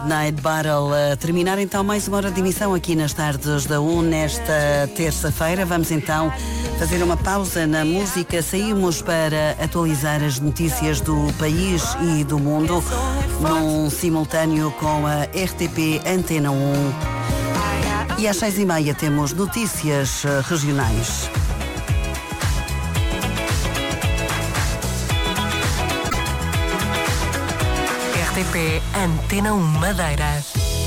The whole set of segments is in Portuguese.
Night Battle a terminar então mais uma hora de emissão aqui nas tardes da 1 nesta terça-feira. Vamos então fazer uma pausa na música. Saímos para atualizar as notícias do país e do mundo num simultâneo com a RTP Antena 1. E às 6h30 temos notícias regionais. RTP Antena 1 Madeira.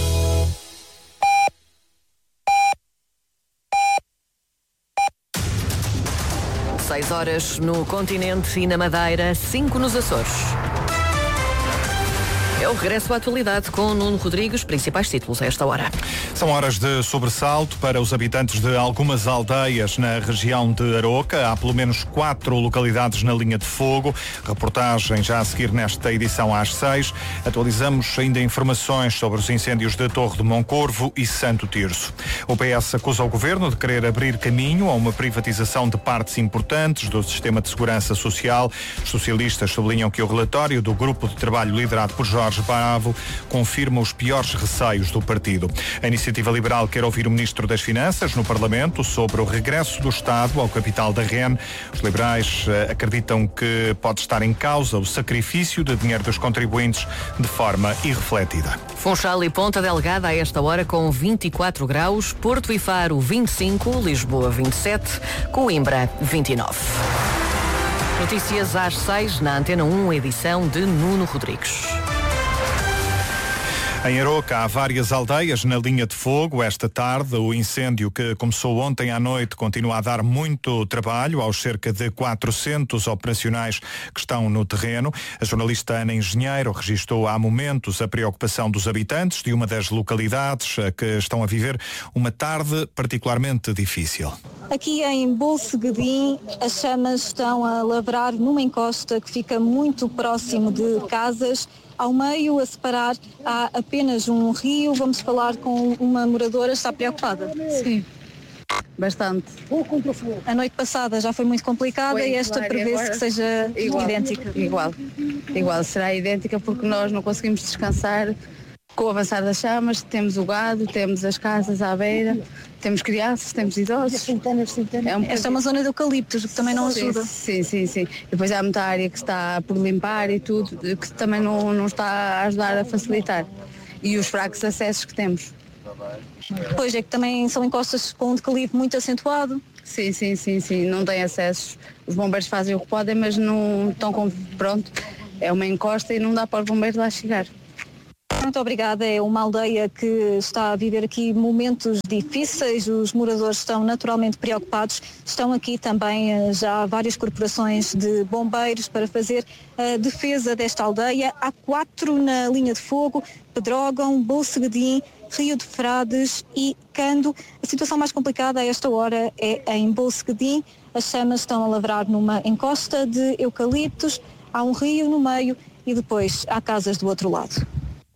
Seis horas no continente e na Madeira, 5 nos Açores. É o regresso à atualidade com Nuno Rodrigues, principais títulos a esta hora. São horas de sobressalto para os habitantes de algumas aldeias na região de Aroca. Há pelo menos 4 localidades na linha de fogo. Reportagem já a seguir nesta edição às 6. Atualizamos ainda informações sobre os incêndios de Torre de Moncorvo e Santo Tirso. O PS acusa o Governo de querer abrir caminho a uma privatização de partes importantes do sistema de segurança social. Os socialistas sublinham que o relatório do grupo de trabalho liderado por Jorge Bravo confirma os piores receios do partido. A Iniciativa Liberal quer ouvir o Ministro das Finanças no Parlamento sobre o regresso do Estado ao capital da REN. Os liberais acreditam que pode estar em causa o sacrifício de dinheiro dos contribuintes de forma irrefletida. Funchal e Ponta Delgada a esta hora com 24 graus, Porto e Faro 25, Lisboa 27, Coimbra 29. Notícias às 6 na Antena 1, edição de Nuno Rodrigues. Em Aroca há várias aldeias na linha de fogo. Esta tarde, o incêndio que começou ontem à noite continua a dar muito trabalho aos cerca de 400 operacionais que estão no terreno. A jornalista Ana Engenheiro registou há momentos a preocupação dos habitantes de uma das localidades que estão a viver uma tarde particularmente difícil. Aqui em Bolseguedim, as chamas estão a lavrar numa encosta que fica muito próximo de casas. Ao meio, a separar, há apenas um rio. Vamos falar com uma moradora. Está preocupada? Sim, bastante. A noite passada já foi muito complicada e esta prevê-se que seja idêntica. Igual, será idêntica porque nós não conseguimos descansar com o avançar das chamas. Temos o gado, temos as casas à beira, temos crianças, temos idosos. Esta é uma zona de eucaliptos, que também não ajuda. Sim. E depois há muita área que está por limpar e tudo, que também não está a ajudar a facilitar. E os fracos acessos que temos. Pois é que também são encostas com um declive muito acentuado. Sim, não tem acessos. Os bombeiros fazem o que podem, mas não estão pronto. É uma encosta e não dá para os bombeiros lá chegar. Muito obrigada. É uma aldeia que está a viver aqui momentos difíceis. Os moradores estão naturalmente preocupados. Estão aqui também já várias corporações de bombeiros para fazer a defesa desta aldeia. Há 4 na linha de fogo: Pedrógão, Bolseguedim, Rio de Frades e Cando. A situação mais complicada a esta hora é em Bolseguedim. As chamas estão a lavrar numa encosta de eucaliptos. Há um rio no meio e depois há casas do outro lado.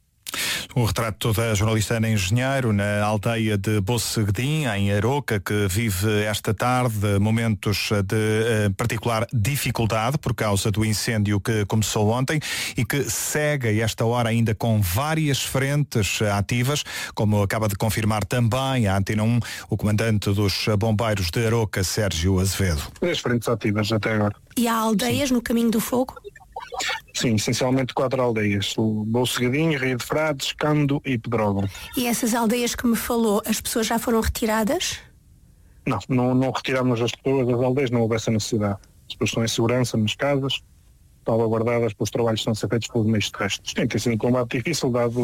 O retrato da jornalista Ana Engenheiro na aldeia de Bolseguedim, em Aroca, que vive esta tarde momentos de particular dificuldade por causa do incêndio que começou ontem e que segue a esta hora ainda com várias frentes ativas, como acaba de confirmar também a Antena 1 o comandante dos bombeiros de Aroca, Sérgio Azevedo. 3 frentes ativas até agora. E há aldeias no caminho do fogo? Sim, essencialmente 4 aldeias: o Bolseguedim, Rio de Frades, Cando e Pedrógão. E essas aldeias que me falou, as pessoas já foram retiradas? Não retiramos as pessoas das aldeias, não houve essa necessidade. As pessoas estão em segurança nas casas, salvaguardadas pelos trabalhos que estão a ser feitos pelos meios terrestres. Tem sido um combate difícil, dado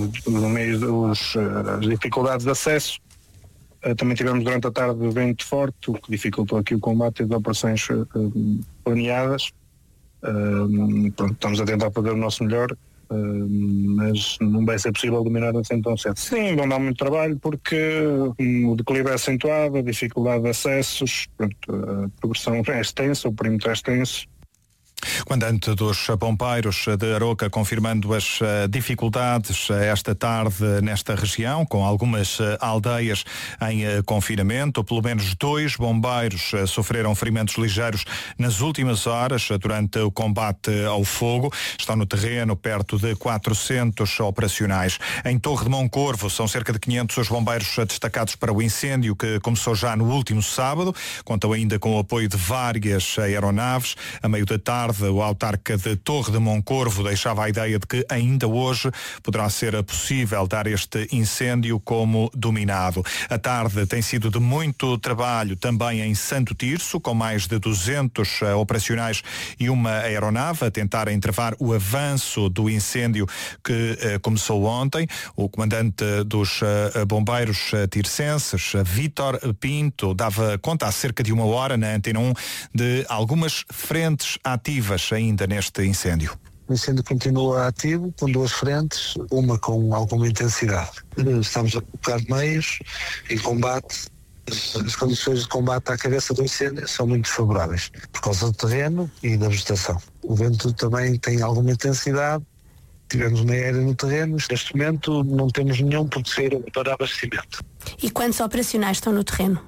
as dificuldades de acesso. Também tivemos durante a tarde vento forte, o que dificultou aqui o combate e as operações planeadas. Estamos a tentar fazer o nosso melhor, mas não vai ser possível dominar assim tão cedo. Sim, vão dar muito trabalho porque o declive é acentuado, a dificuldade de acessos, a progressão é extensa, o perímetro é extenso. Comandante dos bombeiros de Aroca confirmando as dificuldades esta tarde nesta região, com algumas aldeias em confinamento. Pelo menos 2 bombeiros sofreram ferimentos ligeiros nas últimas horas durante o combate ao fogo. Estão no terreno perto de 400 operacionais. Em Torre de Moncorvo são cerca de 500 os bombeiros destacados para o incêndio que começou já no último sábado. Contam ainda com o apoio de várias aeronaves. A meio da tarde, o autarca de Torre de Moncorvo deixava a ideia de que ainda hoje poderá ser possível dar este incêndio como dominado. A tarde tem sido de muito trabalho também em Santo Tirso, com mais de 200 operacionais e uma aeronave a tentar travar o avanço do incêndio que começou ontem. O comandante dos bombeiros tircenses, Vítor Pinto, dava conta há cerca de 1 hora na Antena 1 de algumas frentes ativas ainda neste incêndio. O incêndio continua ativo, com 2 frentes, uma com alguma intensidade. Estamos a colocar meios em combate. As condições de combate à cabeça do incêndio são muito favoráveis, por causa do terreno e da vegetação. O vento também tem alguma intensidade. Tivemos uma aérea no terreno. Neste momento não temos nenhum terceiro para abastecimento. E quantos operacionais estão no terreno?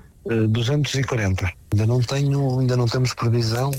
240. Ainda não temos previsão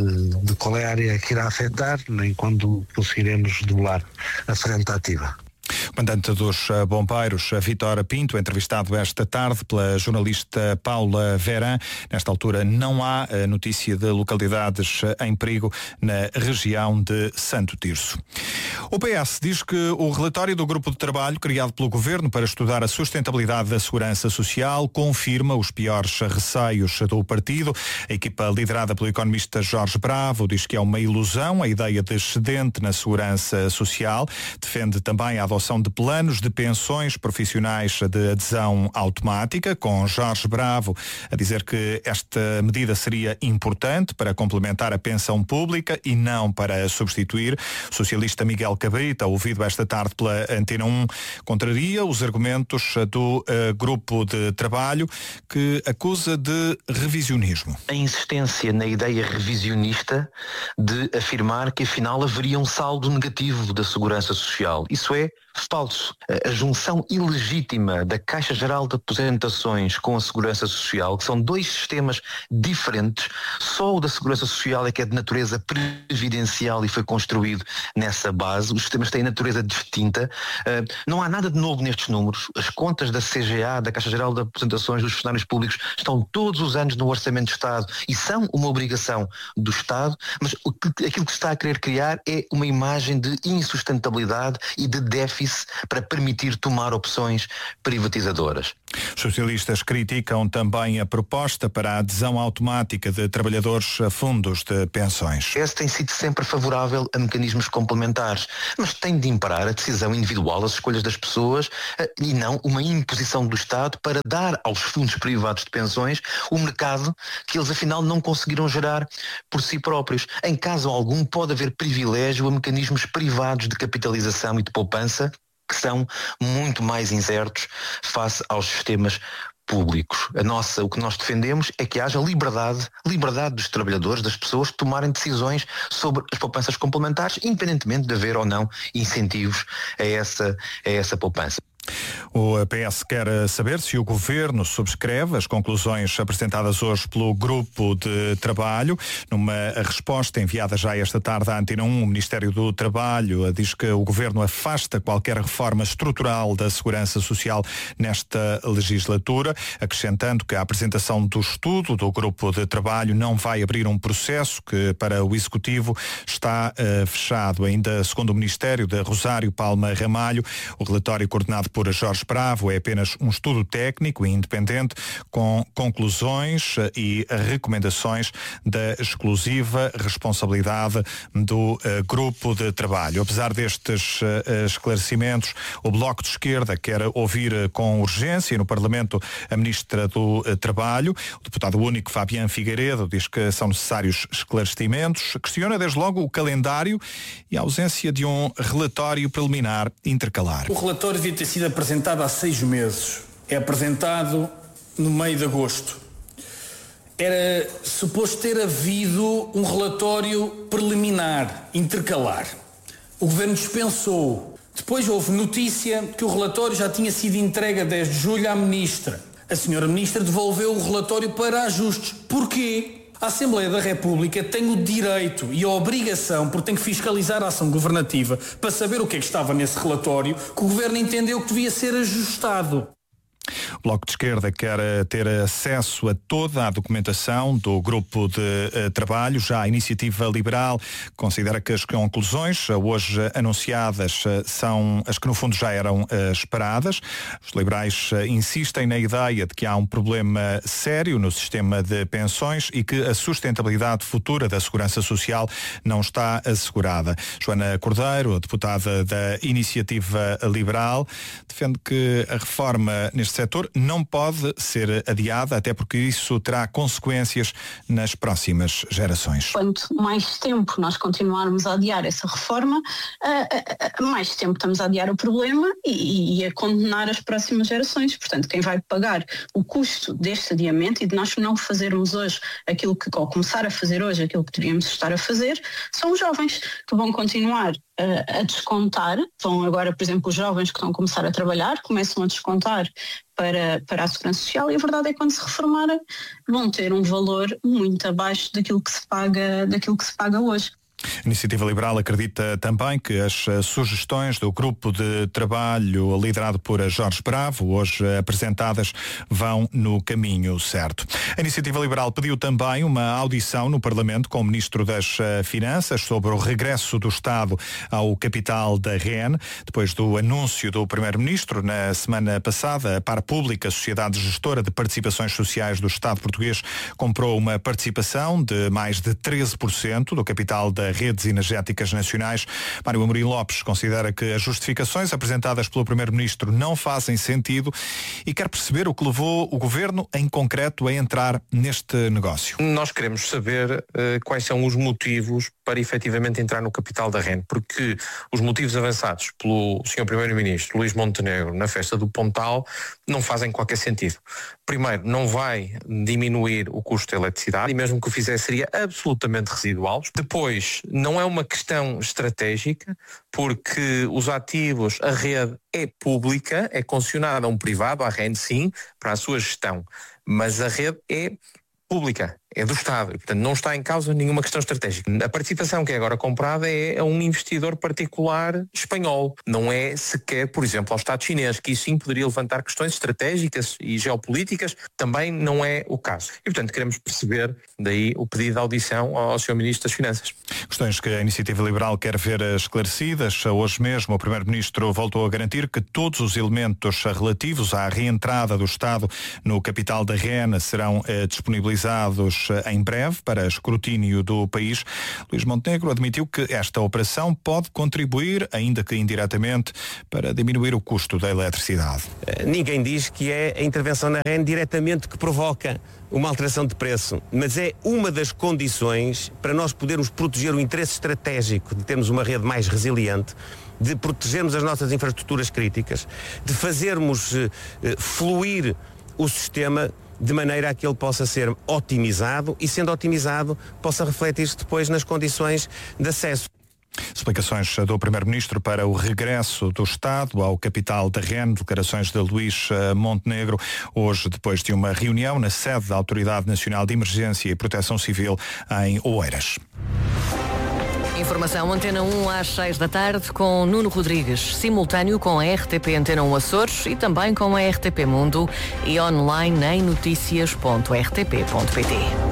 de qual é a área que irá afetar, nem quando conseguiremos debelar a frente ativa. Comandante dos bombeiros, Vítor Pinto, entrevistado esta tarde pela jornalista Paula Veran. Nesta altura não há notícia de localidades em perigo na região de Santo Tirso. O PS diz que o relatório do grupo de trabalho criado pelo Governo para estudar a sustentabilidade da segurança social confirma os piores receios do partido. A equipa liderada pelo economista Jorge Bravo diz que é uma ilusão a ideia de excedente na segurança social. Defende também a adoção de planos de pensões profissionais de adesão automática, com Jorge Bravo a dizer que esta medida seria importante para complementar a pensão pública e não para substituir. O socialista Miguel Cabrita, ouvido esta tarde pela Antena 1, contraria os argumentos do grupo de trabalho que acusa de revisionismo. A insistência na ideia revisionista de afirmar que afinal haveria um saldo negativo da segurança social. Isso é falso. A junção ilegítima da Caixa Geral de Aposentações com a Segurança Social, que são 2 sistemas diferentes, só o da Segurança Social é que é de natureza previdencial e foi construído nessa base. Os sistemas têm natureza distinta. Não há nada de novo nestes números. As contas da CGA, da Caixa Geral de Aposentações dos funcionários públicos, estão todos os anos no Orçamento de Estado e são uma obrigação do Estado, mas aquilo que se está a querer criar é uma imagem de insustentabilidade e de déficit para permitir tomar opções privatizadoras. Os socialistas criticam também a proposta para a adesão automática de trabalhadores a fundos de pensões. Esse tem sido sempre favorável a mecanismos complementares, mas tem de imperar a decisão individual, as escolhas das pessoas e não uma imposição do Estado para dar aos fundos privados de pensões o mercado que eles afinal não conseguiram gerar por si próprios. Em caso algum pode haver privilégio a mecanismos privados de capitalização e de poupança que são muito mais incertos face aos sistemas públicos. O que nós defendemos é que haja liberdade dos trabalhadores, das pessoas, tomarem decisões sobre as poupanças complementares, independentemente de haver ou não incentivos a essa poupança. O PS quer saber se o Governo subscreve as conclusões apresentadas hoje pelo Grupo de Trabalho. Numa resposta enviada já esta tarde à Antena 1, o Ministério do Trabalho diz que o Governo afasta qualquer reforma estrutural da segurança social nesta legislatura, acrescentando que a apresentação do estudo do Grupo de Trabalho não vai abrir um processo que para o Executivo está fechado. Ainda segundo o Ministério de Rosário Palma Ramalho, o relatório coordenado por Jorge Bravo é apenas um estudo técnico e independente com conclusões e recomendações da exclusiva responsabilidade do Grupo de Trabalho. Apesar destes esclarecimentos, o Bloco de Esquerda quer ouvir com urgência no Parlamento a Ministra do Trabalho. O deputado único Fabián Figueiredo diz que são necessários esclarecimentos, questiona desde logo o calendário e a ausência de um relatório preliminar intercalar. O relatório devia ter sido apresentado há 6 meses. É apresentado no meio de agosto. era suposto ter havido um relatório preliminar, intercalar. O Governo dispensou. Depois houve notícia que o relatório já tinha sido entregue a 10 de julho à Ministra. A senhora Ministra devolveu o relatório para ajustes. Porquê? A Assembleia da República tem o direito e a obrigação, porque tem que fiscalizar a ação governativa, para saber o que é que estava nesse relatório, que o Governo entendeu que devia ser ajustado. O Bloco de Esquerda quer ter acesso a toda a documentação do grupo de trabalho. Já a Iniciativa Liberal considera que as conclusões hoje anunciadas são as que no fundo já eram esperadas. Os liberais insistem na ideia de que há um problema sério no sistema de pensões e que a sustentabilidade futura da segurança social não está assegurada. Joana Cordeiro, deputada da Iniciativa Liberal, defende que a reforma neste setor não pode ser adiada, até porque isso terá consequências nas próximas gerações. Quanto mais tempo nós continuarmos a adiar essa reforma, mais tempo estamos a adiar o problema e a condenar as próximas gerações. Portanto, quem vai pagar o custo deste adiamento e de nós não fazermos hoje aquilo que, ou começar a fazer hoje aquilo que deveríamos estar a fazer, são os jovens que vão continuar a descontar. Vão agora, por exemplo, os jovens que estão a começar a trabalhar, começam a descontar para a Segurança Social, e a verdade é que quando se reformarem vão ter um valor muito abaixo daquilo que se paga hoje. A Iniciativa Liberal acredita também que as sugestões do grupo de trabalho liderado por Jorge Bravo, hoje apresentadas, vão no caminho certo. A Iniciativa Liberal pediu também uma audição no Parlamento com o Ministro das Finanças sobre o regresso do Estado ao capital da REN. Depois do anúncio do Primeiro-Ministro, na semana passada, a Par Pública, a Sociedade Gestora de Participações Sociais do Estado português, comprou uma participação de mais de 13% do capital da Redes Energéticas Nacionais. Mário Amorim Lopes considera que as justificações apresentadas pelo Primeiro-Ministro não fazem sentido e quer perceber o que levou o Governo, em concreto, a entrar neste negócio. Nós queremos saber quais são os motivos para efetivamente entrar no capital da REN, porque os motivos avançados pelo Sr. Primeiro-Ministro Luís Montenegro na festa do Pontal não fazem qualquer sentido. Primeiro, não vai diminuir o custo da eletricidade, e mesmo que o fizesse seria absolutamente residual. Depois, não é uma questão estratégica, porque os ativos, a rede é pública, é concessionada a um privado, a REN sim, para a sua gestão, mas a rede é pública, é do Estado, e portanto não está em causa nenhuma questão estratégica. A participação que é agora comprada é a um investidor particular espanhol, não é sequer, por exemplo, ao Estado chinês, que isso sim poderia levantar questões estratégicas e geopolíticas, também não é o caso. E portanto queremos perceber, daí o pedido de audição ao Sr. Ministro das Finanças. Questões que a Iniciativa Liberal quer ver esclarecidas. Hoje mesmo o Primeiro-Ministro voltou a garantir que todos os elementos relativos à reentrada do Estado no capital da REN serão disponibilizados em breve para escrutínio do país. Luís Montenegro admitiu que esta operação pode contribuir, ainda que indiretamente, para diminuir o custo da eletricidade. Ninguém diz que é a intervenção na REN diretamente que provoca uma alteração de preço, mas é uma das condições para nós podermos proteger o interesse estratégico de termos uma rede mais resiliente, de protegermos as nossas infraestruturas críticas, de fazermos fluir o sistema de maneira a que ele possa ser otimizado e, sendo otimizado, possa refletir-se depois nas condições de acesso. Explicações do Primeiro-Ministro para o regresso do Estado ao capital da REN, declarações de Luís Montenegro, hoje depois de uma reunião na sede da Autoridade Nacional de Emergência e Proteção Civil em Oeiras. Informação Antena 1 às 6 da tarde com Nuno Rodrigues, simultâneo com a RTP Antena 1 Açores e também com a RTP Mundo e online em noticias.rtp.pt.